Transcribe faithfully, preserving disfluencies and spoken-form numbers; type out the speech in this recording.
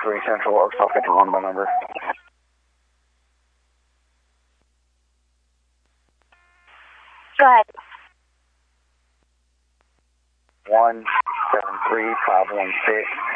three Central, Arkansas fifty-one by number. Go ahead. one seven three five one six.